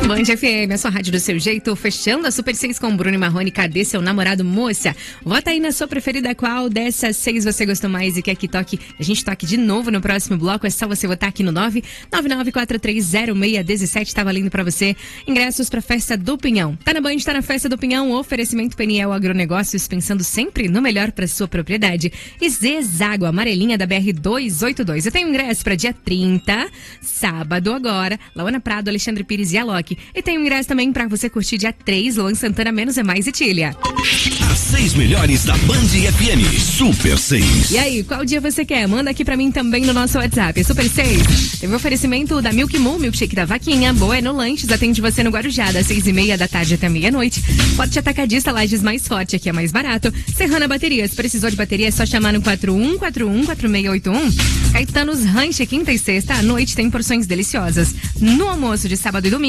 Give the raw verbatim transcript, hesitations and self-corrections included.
Band F M, a sua rádio do seu jeito, fechando a Super seis com Bruno e Marrone. Cadê seu namorado, moça? Vota aí na sua preferida, qual dessas seis você gostou mais e quer que toque, a gente toque de novo no próximo bloco. É só você votar aqui no nove nove nove quatro três zero seis um sete, tá valendo pra você ingressos pra Festa do Pinhão. Tá na Band, tá na Festa do Pinhão, oferecimento Peniel Agronegócios, pensando sempre no melhor pra sua propriedade. E Zezago, amarelinha da B R duzentos e oitenta e dois. Eu tenho ingresso pra dia trinta, sábado agora, Laona Prado, Alexandre Pires e Alok. E tem um ingresso também pra você curtir dia três, Luan Santana, Menos é Mais e Tília. As seis melhores da Band F M, Super seis. E aí, qual dia você quer? Manda aqui pra mim também no nosso WhatsApp. Super seis. Teve oferecimento da Milk Moo, milkshake da Vaquinha. Bueno Lanches, atende você no Guarujá, das seis e meia da tarde até meia-noite. Forte Atacadista, Lages mais forte, aqui é mais barato. Serrana Baterias, precisou de bateria, é só chamar no quatro um quatro um quatro seis oito um. Caetanos Ranch, quinta e sexta à noite tem porções deliciosas. No almoço de sábado e domingo,